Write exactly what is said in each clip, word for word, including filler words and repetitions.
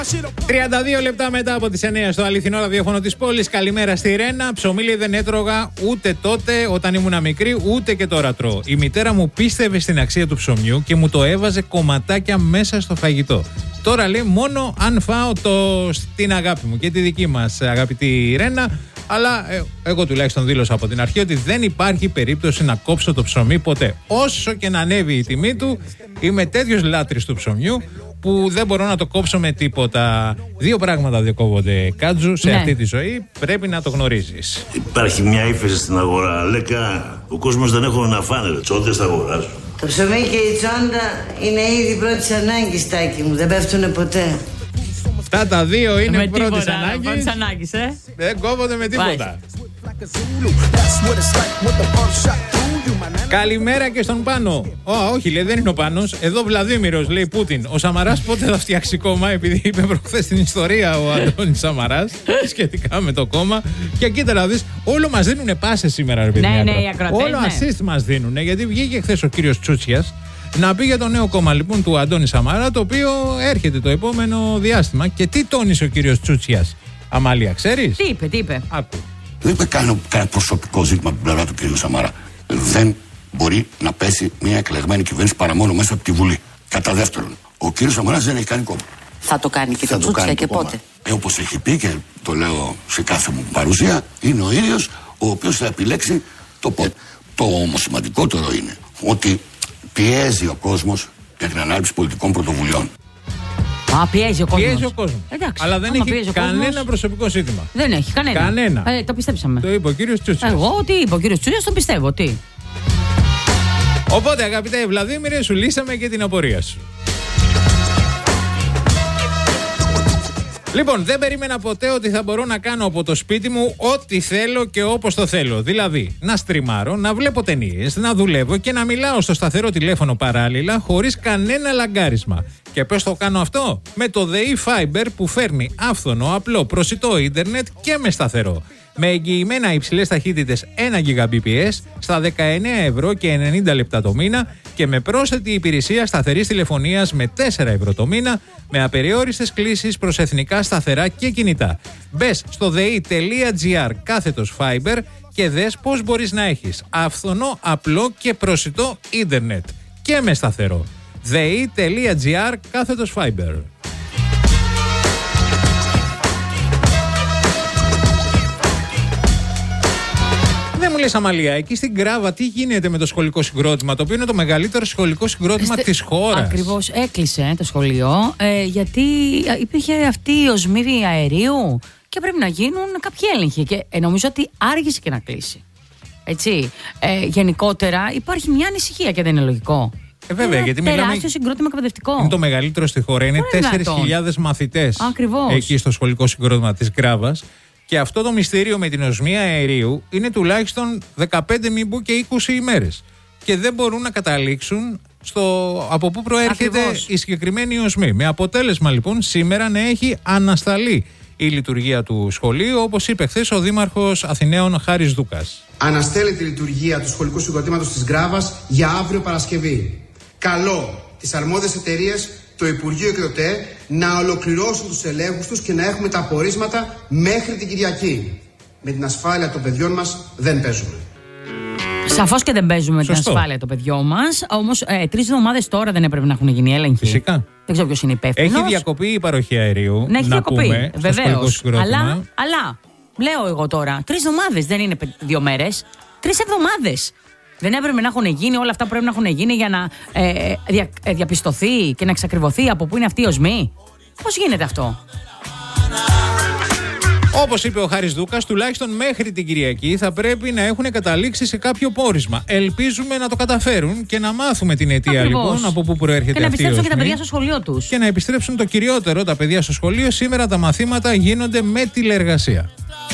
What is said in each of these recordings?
τριάντα δύο λεπτά μετά από τις εννιά στο αληθινό ραδιόφωνο της πόλης. Καλημέρα στη Ρένα. Ψωμί δεν έτρωγα ούτε τότε όταν ήμουν μικρή, ούτε και τώρα τρώω. Η μητέρα μου πίστευε στην αξία του ψωμιού και μου το έβαζε κομματάκια μέσα στο φαγητό. Τώρα λέει μόνο αν φάω το, την αγάπη μου και τη δική μας αγαπητή Ρένα. Αλλά ε, εγώ τουλάχιστον δήλωσα από την αρχή ότι δεν υπάρχει περίπτωση να κόψω το ψωμί ποτέ. Όσο και να ανέβει η τιμή του, είμαι τέτοιος λάτρης του ψωμιού που δεν μπορώ να το κόψω με τίποτα. Δύο πράγματα διακόβονται, Κάτζου, σε ναι. αυτή τη ζωή. Πρέπει να το γνωρίζεις. Υπάρχει μια ύφεση στην αγορά. Λέκα, ο κόσμος δεν έχουν να φάνε. Τσόντες θα αγοράζουν. Το ψωμί και η τσόντα είναι ήδη πρώτης ανάγκης, Τάκη μου. Δεν πέφτουνε ποτέ. Αυτά τα δύο είναι με πρώτης τίποτα, ανάγκης. πρώτης ανάγκης, ε. Δεν κόβονται με τίποτα. Καλημέρα και στον Πάνο. Ω, όχι, λέει, δεν είναι ο Πάνος. Εδώ Βλαδίμηρος, λέει Πούτιν. Ο Σαμαράς πότε θα φτιάξει κόμμα, επειδή είπε προχθές την ιστορία ο Αντώνης Σαμαράς σχετικά με το κόμμα. Και κοίτα να δεις, όλο μας δίνουν πάσες σήμερα, ρε παιδιά. Ναι, ναι, οι ακροατές, όλο ναι. assist μας δίνουν, γιατί βγήκε χθες ο κύριος Τσούτσιας να πει για το νέο κόμμα λοιπόν του Αντώνη Σαμαρά, το οποίο έρχεται το επόμενο διάστημα. Και τι τόνισε ο κύριος Τσούτσιας, Αμάλια, ξέρεις? Τι είπε, τι είπε? Άκου. Δεν είπε κανένα προσωπικό ζήτημα από την πλευρά του κ. Σαμαρά. Δεν μπορεί να πέσει μια εκλεγμένη κυβέρνηση παρά μόνο μέσα από τη Βουλή. Κατά δεύτερον, ο κ. Σαμαράς δεν έχει κάνει κόμμα. Θα το κάνει και το Τσούτσια και πότε? Ε, όπως έχει πει και το λέω σε κάθε μου παρουσία, είναι ο ίδιος ο οποίος θα επιλέξει το πότε. Το όμως σημαντικότερο είναι ότι πιέζει ο κόσμος για την ανάληψη πολιτικών πρωτοβουλειών. Α, πιέζει ο κόσμος. Πιέζει ο κόσμος. Εντάξει, αλλά δεν έχει κανένα κόσμος, προσωπικό ζήτημα. Δεν έχει κανένα. Κανένα. Ε, το πιστέψαμε. Το είπε ο κύριος Τσούτσιας. Εγώ τι είπε ο κύριος Τσούτσιας, το πιστεύω. Τι. Οπότε, αγαπητέ Βλαδίμηρε, σου λύσαμε και την απορία σου. Λοιπόν, δεν περίμενα ποτέ ότι θα μπορώ να κάνω από το σπίτι μου ό,τι θέλω και όπως το θέλω. Δηλαδή, να στριμάρω, να βλέπω ταινίες, να δουλεύω και να μιλάω στο σταθερό τηλέφωνο παράλληλα, χωρίς κανένα λαγκάρισμα. Και πώς το κάνω αυτό? Με το ΔΕΗ Fiber που φέρνει άφθονο, απλό, προσιτό ίντερνετ και με σταθερό. Με εγγυημένα υψηλές ταχύτητες ένα γιγαμπιτ στα δεκαεννέα ευρώ και ενενήντα λεπτά το μήνα και με πρόσθετη υπηρεσία σταθερής τηλεφωνίας με τέσσερα ευρώ το μήνα με απεριόριστες κλήσεις προς εθνικά σταθερά και κινητά. Μπες στο δei.gr κάθετος Fiber και δες πώς μπορείς να έχεις άφθονο, απλό και προσιτό ίντερνετ και με σταθερό. δei.gr κάθετος Fiber. Δεν μου λες, Αμαλία, εκεί στην Γκράβα τι γίνεται με το σχολικό συγκρότημα, το οποίο είναι το μεγαλύτερο σχολικό συγκρότημα Στε... της χώρας? Ακριβώς, έκλεισε το σχολείο ε, γιατί υπήρχε αυτή η οσμήρη αερίου και πρέπει να γίνουν κάποιοι έλεγχοι και ε, νομίζω ότι άργησε και να κλείσει. Έτσι, ε, γενικότερα υπάρχει μια ανησυχία και δεν είναι λογικό. Ε, βέβαια, είναι γιατί τεράστιο μιλάμε... συγκρότημα εκπαιδευτικό. Είναι το μεγαλύτερο στη χώρα, είναι τέσσερις χιλιάδες μαθητές. Ακριβώς. Εκεί στο σχολικό συγκρότημα της Γκράβας. Και αυτό το μυστήριο με την οσμία αερίου είναι τουλάχιστον δεκαπέντε μην πω και είκοσι ημέρες. Και δεν μπορούν να καταλήξουν στο από πού προέρχεται Ακριβώς. η συγκεκριμένη οσμή. Με αποτέλεσμα λοιπόν σήμερα να έχει ανασταλεί η λειτουργία του σχολείου, όπως είπε χθες ο Δήμαρχος Αθηναίων Χάρης Δούκας. Αναστέλλεται τη λειτουργία του σχολικού συγκροτήματος της Γκράβας για αύριο Παρασκευή. Καλώ τις αρμόδιες εταιρείες, το Υπουργείο και το ΤΕ να ολοκληρώσουν τους ελέγχους τους και να έχουμε τα απορίσματα μέχρι την Κυριακή. Με την ασφάλεια των παιδιών μας δεν παίζουμε. Σαφώς και δεν παίζουμε Σωστό. την ασφάλεια των παιδιών μας. Όμως ε, τρεις εβδομάδες τώρα δεν έπρεπε να έχουν γίνει έλεγχοι. Φυσικά. Δεν ξέρω ποιος είναι υπεύθυνος. Έχει διακοπεί η παροχή αερίου. Ναι, έχει να διακοπεί. Πούμε, βεβαίως. Αλλά, αλλά, λέω εγώ τώρα, τρεις εβδομάδες δεν είναι δύο μέρες. Τρεις εβδομάδες. Δεν έπρεπε να έχουν γίνει όλα αυτά που πρέπει να έχουν γίνει για να ε, δια, ε, διαπιστωθεί και να εξακριβωθεί από πού είναι αυτή η οσμή? Πώς γίνεται αυτό? Όπως είπε ο Χάρης Δούκας, τουλάχιστον μέχρι την Κυριακή θα πρέπει να έχουν καταλήξει σε κάποιο πόρισμα. Ελπίζουμε να το καταφέρουν και να μάθουμε την αιτία λοιπόν από πού προέρχεται αυτή η οσμή. Και να επιστρέψουν και τα παιδιά στο σχολείο τους. Και να επιστρέψουν το κυριότερο, τα παιδιά στο σχολείο. Σήμερα τα μαθήματα γίνονται με τηλεεργασία.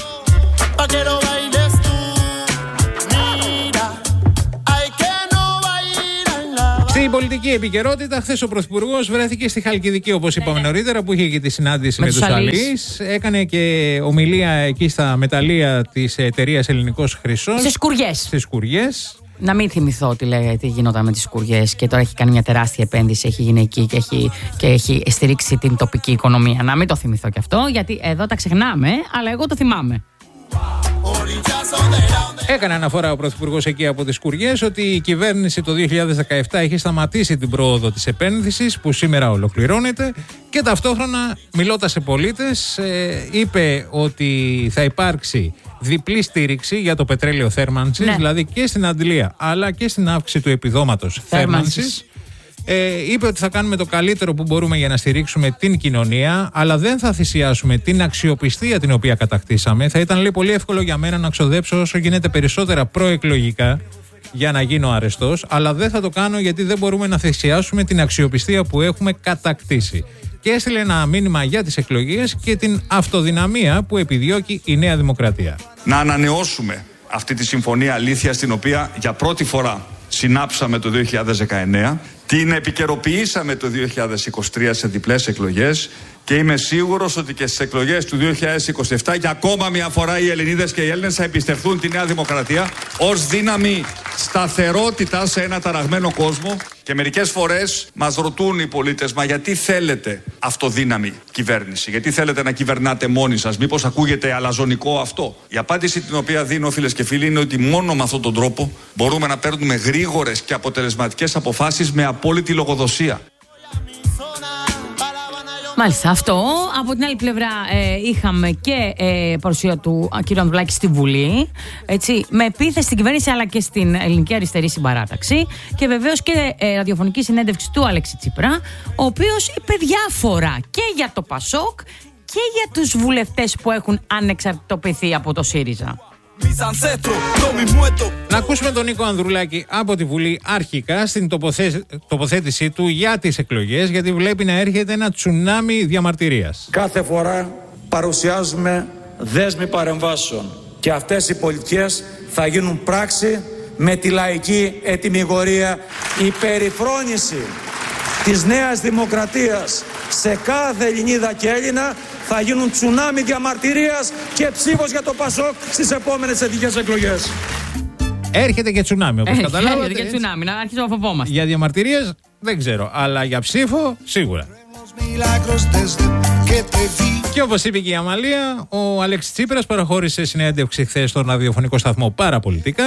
Στην πολιτική επικαιρότητα, χθες ο Πρωθυπουργός βρέθηκε στη Χαλκιδική, όπως είπαμε νωρίτερα, που είχε και τη συνάντηση με, με τους αλείς. Έκανε και ομιλία εκεί στα μεταλλεία της εταιρείας Ελληνικός Χρυσός. Στις Σκουριές. Στις Σκουριές. Να μην θυμηθώ τι, λέει, τι γινόταν με τις σκουριές και τώρα έχει κάνει μια τεράστια επένδυση, έχει γίνει εκεί και έχει, και έχει στηρίξει την τοπική οικονομία. Να μην το θυμηθώ κι αυτό, γιατί εδώ τα ξεχνάμε, αλλά εγώ το θυμάμαι. Έκανε αναφορά ο Πρωθυπουργός εκεί από τις σκουριές ότι η κυβέρνηση το δύο χιλιάδες δεκαεπτά έχει σταματήσει την πρόοδο της επένδυσης που σήμερα ολοκληρώνεται και ταυτόχρονα μιλώντας σε πολίτες ε, είπε ότι θα υπάρξει διπλή στήριξη για το πετρέλαιο θέρμανσης, ναι. δηλαδή και στην αντλία αλλά και στην αύξηση του επιδόματος θέρμανσης. Ε, είπε ότι θα κάνουμε το καλύτερο που μπορούμε για να στηρίξουμε την κοινωνία, αλλά δεν θα θυσιάσουμε την αξιοπιστία την οποία κατακτήσαμε. Θα ήταν, λέει, πολύ εύκολο για μένα να ξοδέψω όσο γίνεται περισσότερα προεκλογικά για να γίνω αρεστός, αλλά δεν θα το κάνω γιατί δεν μπορούμε να θυσιάσουμε την αξιοπιστία που έχουμε κατακτήσει. Και έστειλε ένα μήνυμα για τις εκλογές και την αυτοδυναμία που επιδιώκει η Νέα Δημοκρατία. Να ανανεώσουμε αυτή τη συμφωνία αλήθειας, την οποία για πρώτη φορά συνάψαμε το δύο χιλιάδες δεκαεννέα, την επικαιροποιήσαμε το δύο χιλιάδες είκοσι τρία σε διπλές εκλογές και είμαι σίγουρος ότι και στις εκλογές του δύο χιλιάδες είκοσι επτά για ακόμα μια φορά οι Ελληνίδες και οι Έλληνες θα εμπιστευτούν τη Νέα Δημοκρατία ως δύναμη σταθερότητα σε ένα ταραγμένο κόσμο. Και μερικές φορές μας ρωτούν οι πολίτες, μα γιατί θέλετε αυτοδύναμη κυβέρνηση, γιατί θέλετε να κυβερνάτε μόνοι σας, μήπως ακούγεται αλαζονικό αυτό? Η απάντηση την οποία δίνω, φίλες και φίλοι, είναι ότι μόνο με αυτόν τον τρόπο μπορούμε να παίρνουμε γρήγορες και αποτελεσματικές αποφάσεις με απόλυτη λογοδοσία. Μάλιστα, αυτό. Από την άλλη πλευρά ε, είχαμε και ε, παρουσία του κ. Ανδρουλάκη στη Βουλή, έτσι, με επίθεση στην κυβέρνηση αλλά και στην ελληνική αριστερή συμπαράταξη και βεβαίως και ε, ραδιοφωνική συνέντευξη του Αλέξη Τσίπρα, ο οποίος είπε διάφορα και για το Πασόκ και για τους βουλευτές που έχουν ανεξαρτητοποιηθεί από το ΣΥΡΙΖΑ. Να ακούσουμε τον Νίκο Ανδρουλάκη από τη Βουλή αρχικά στην τοποθέ... τοποθέτησή του για τις εκλογές, γιατί βλέπει να έρχεται ένα τσουνάμι διαμαρτυρίας. Κάθε φορά παρουσιάζουμε δέσμη παρεμβάσεων και αυτές οι πολιτικές θα γίνουν πράξη με τη λαϊκή ετυμηγορία. Η περιφρόνηση της Νέας Δημοκρατίας σε κάθε Ελληνίδα και Έλληνα θα γίνουν τσουνάμι διαμαρτυρίας και ψήφος για το Πασόκ στις επόμενες εθνικές εκλογές. Έρχεται και τσουνάμι, όπως καταλάβατε. Έρχεται και τσουνάμι, να αρχίσουμε να φοβόμαστε. Για διαμαρτυρίες δεν ξέρω, αλλά για ψήφο σίγουρα. Και όπως είπε και η Αμαλία, ο Αλέξης Τσίπρας παραχώρησε συνέντευξη χθες στον ραδιοφωνικό σταθμό Παραπολιτικά.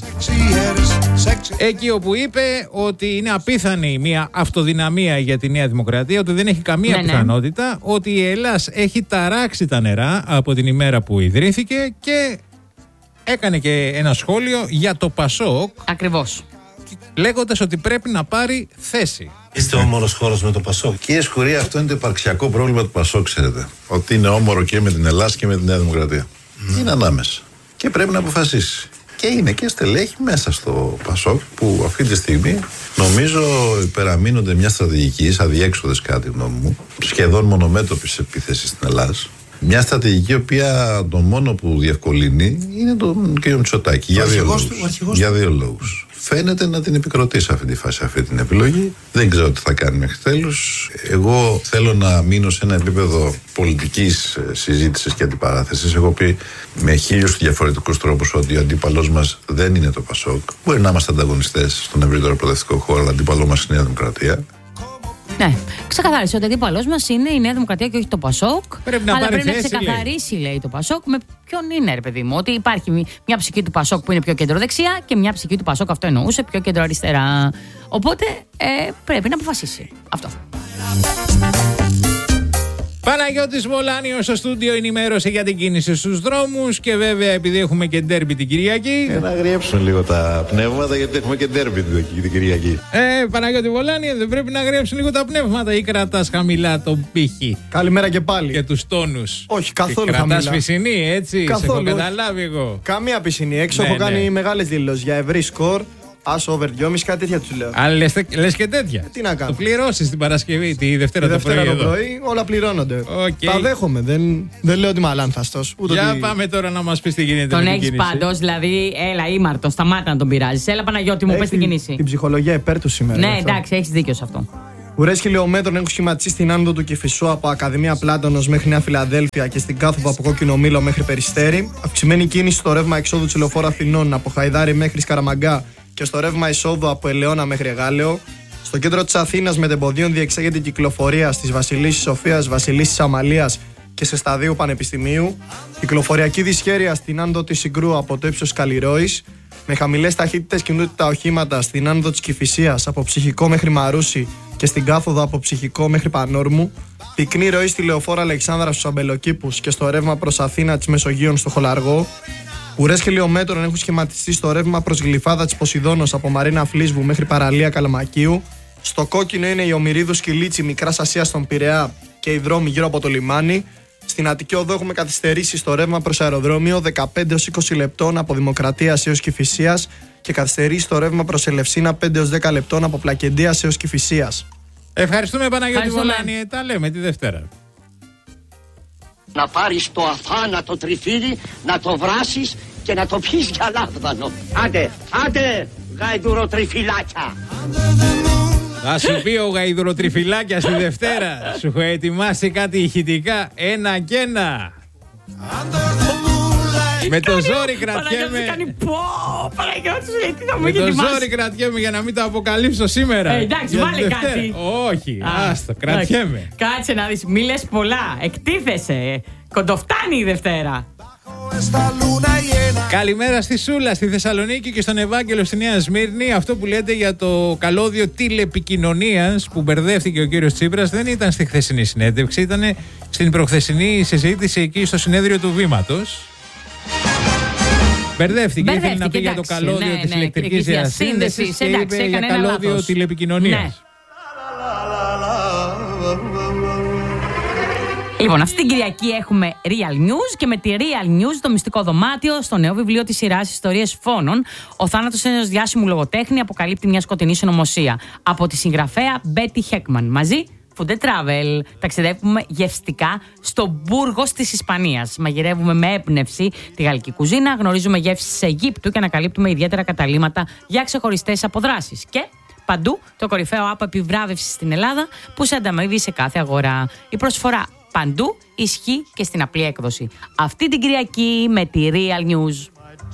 Εκεί όπου είπε ότι είναι απίθανη μια αυτοδυναμία για τη Νέα Δημοκρατία, ότι δεν έχει καμία ναι, πιθανότητα, ναι. ότι η Ελλάς έχει ταράξει τα νερά από την ημέρα που ιδρύθηκε και έκανε και ένα σχόλιο για το Πασόκ. Ακριβώς. Λέγοντας ότι πρέπει να πάρει θέση. Είστε όμορος χώρος με το Πασόκ. Κύριε Σκουρία, αυτό είναι το υπαρξιακό πρόβλημα του Πασόκ, ξέρετε. Ότι είναι όμορο και με την Ελλάδα και με τη Νέα Δημοκρατία. Mm. Είναι ανάμεσα. Και πρέπει να αποφασίσει. Και είναι και στελέχη μέσα στο Πασόκ που αυτή τη στιγμή νομίζω υπεραμείνονται μια στρατηγική, αδιέξοδες κατά τη γνώμη μου, σχεδόν μονομέτωπης επίθεσης στην Ελλάδα. Μια στρατηγική η οποία το μόνο που διευκολύνει είναι τον κ. Μητσοτάκη. Για δύο λόγους. Για δύο λόγους. Φαίνεται να την επικροτεί σε αυτή τη φάση αυτή την επιλογή. Δεν ξέρω τι θα κάνει μέχρι τέλους. Εγώ θέλω να μείνω σε ένα επίπεδο πολιτικής συζήτησης και αντιπαράθεσης. Έχω πει με χίλιους διαφορετικούς τρόπους ότι ο αντίπαλός μας δεν είναι το Πασόκ. Μπορεί να είμαστε ανταγωνιστές στον ευρύτερο προοδευτικό χώρο, αλλά αντίπαλό μας είναι η Νέα Δημοκρατία. Ναι, ξεκαθάρισε ότι ο αντίπαλός μας είναι η Νέα Δημοκρατία και όχι το Πασόκ. Πρέπει να αλλά πάρει πρέπει θέση, να ξεκαθαρίσει, λέει. λέει το Πασόκ, με ποιον είναι, ρε παιδί μου. Ότι υπάρχει μια ψυχή του Πασόκ που είναι πιο κεντροδεξιά και μια ψυχή του Πασόκ, αυτό εννοούσε, πιο κεντροαριστερά. Οπότε ε, πρέπει να αποφασίσει. Αυτό. Παναγιώτης Βολάνιος στο στούντιο ενημέρωσε για την κίνηση στους δρόμους και βέβαια επειδή έχουμε και ντέρμπι την Κυριακή. Ε, να αγριέψουν λίγο τα πνεύματα γιατί έχουμε και ντέρμπι την Κυριακή. Ε, Παναγιώτη Βολάνιο, δεν πρέπει να αγριέψουν λίγο τα πνεύματα ή κρατάς χαμηλά τον πύχη? Καλημέρα και πάλι. Και τους τόνους. Όχι, καθόλου και χαμηλά. Κρατάς πισινή, έτσι. Καθόλου. Σε έχω καταλάβει εγώ. Καμία πισινή. Έξω ναι, έχω ναι. κάνει μεγάλες δηλώσεις για ευρύ σκορ. Άσο over δυόμισι, κάτι τέτοια του λέω. Αλλά λες, λες και τέτοια. Τι να κάνω. Το πληρώσεις την Παρασκευή, τη Δευτέρα, τη το Δευτέρα πρωί. το πρωί, όλα πληρώνονται. Okay. Τα δέχομαι. Δεν, δεν λέω ότι είμαι αλάνθαστος. Για ότι... πάμε τώρα να μας πεις τι γίνεται. Τον με την έχεις κίνηση. πάντως, δηλαδή, έλα ήμαρτο, σταμάτα να τον πειράζεις. Έλα Παναγιώτη μου, Έχει πες την κίνηση. Την ψυχολογία υπέρ του σήμερα. Ναι, εντάξει, έχεις δίκιο σε αυτό. Ουρές χιλιόμετρων έχουν σχηματιστεί στην άνοδο του Κηφισού από Ακαδημία Πλάτωνος μέχρι Νέα Φιλαδέλφια και στην Κάθοβα από Κόκκινο Μήλο μέχρι Περιστέρι. Αυξημένη κίνηση στο ρεύμα εξόδου του λεωφόρου Αθηνών από Χαϊδάρι μέχρι Σκαραμαγκά και στο ρεύμα εισόδου από Ελαιώνα μέχρι Εγάλεο. Στο κέντρο της Αθήνας μετεμποδίων διεξάγεται κυκλοφορία στις Βασιλίσσης Σοφίας, Βασιλίσσης Αμαλίας και σε Σταδίου Πανεπιστημίου. Κυκλοφοριακή δυσχέρεια στην άνοδο της Συγκρού από το ύψος Καλλιρόης. Με χαμηλές ταχύτητες κινούνται τα οχήματα στην άνοδο της Κηφισίας από Ψυχικό μέχρι Μαρούσι και στην κάθοδο από Ψυχικό μέχρι Πανόρμου. Πυκνή ροή στη λεωφόρα Αλεξάνδρα στους Αμπελοκήπους και στο ρεύμα προς Αθήνα της Μεσογείων στο Χολαργό. Ουρές χιλιομέτρων έχουν σχηματιστεί στο ρεύμα προς Γλυφάδα της Ποσειδώνος από Μαρίνα Φλίσβου μέχρι παραλία Καλαμακίου. Στο κόκκινο είναι η Ομηρίδου Σκυλίτσι Μικράς Ασίας στον Πειραιά και οι δρόμοι γύρω από το λιμάνι. Στην Αττική Οδό έχουμε καθυστερήσει στο ρεύμα προς αεροδρόμιο δεκαπέντε έως είκοσι λεπτών από Δημοκρατίας έως Κηφισίας και καθυστερήσει στο ρεύμα προς Ελευσίνα πέντε έως δέκα λεπτών από Πλακεντίας έως Κηφισίας. Ευχαριστούμε Παναγιώτη Βολάνη. Τα λέμε τη Δευτέρα. Να πάρεις το αθάνατο τριφύλι, να το βράσεις και να το πιεις για λάβδανο. Άντε, άντε, γαϊδουροτριφυλάκια. Θα σου πει ο γαϊδουροτριφυλάκια στη Δευτέρα. Σου έχω ετοιμάσει κάτι ηχητικά. Ένα και ένα. Με το ζόρι κρατιέμαι. Με το ζόρι κρατιέμαι για να μην το αποκαλύψω σήμερα. Ε, εντάξει, βάλε κάτι. Όχι, άστο, κρατιέμαι. Κάτσε να δεις, μη λες πολλά. Εκτίθεσαι. Κοντοφτάνει η Δευτέρα. Καλημέρα στη Σούλα, στη Θεσσαλονίκη και στον Ευάγγελο στη Νέα Σμύρνη. Αυτό που λέτε για το καλώδιο τηλεπικοινωνίας που μπερδεύτηκε ο κύριος Τσίπρας δεν ήταν στη χθεσινή συνέντευξη, ήταν στην προχθεσινή συζήτηση εκεί στο συνέδριο του Βήματος. Μπερδεύτηκε, ήθελε να πει για το καλώδιο ναι, της ναι, ηλεκτρικής διασύνδεσης και είπε για καλώδιο λάθος. Τηλεπικοινωνίας. Ναι. Λοιπόν, αυτή την Κυριακή έχουμε Real News και με τη Real News το μυστικό δωμάτιο στο νέο βιβλίο της σειράς Ιστορίες Φόνων. Ο θάνατος ενός διάσημου λογοτέχνη αποκαλύπτει μια σκοτεινή συνωμοσία. Από τη συγγραφέα Μπέτι Χέκμαν. Μαζί, Food and Travel. Ταξιδεύουμε γευστικά στο Μπούργος της Ισπανίας. Μαγειρεύουμε με έμπνευση τη γαλλική κουζίνα, γνωρίζουμε γεύσεις Αιγύπτου και ανακαλύπτουμε ιδιαίτερα καταλύματα για ξεχωριστές αποδράσεις. Και παντού το κορυφαίο app επιβράβευσης στην Ελλάδα που σε ανταμείβει σε κάθε αγορά. Η προσφορά παντού ισχύει και στην απλή έκδοση. Αυτή την Κυριακή με τη Real News.